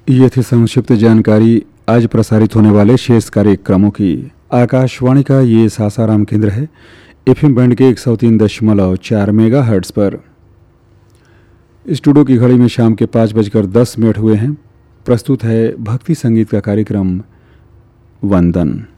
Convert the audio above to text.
ये थी संक्षिप्त जानकारी आज प्रसारित होने वाले शेष कार्यक्रमों की। आकाशवाणी का ये सासाराम केंद्र है, एफएम बैंड के 103.4 मेगाहर्ट्ज पर। स्टूडियो की घड़ी में शाम के 5:10 हुए हैं। प्रस्तुत है भक्ति संगीत का कार्यक्रम वंदन।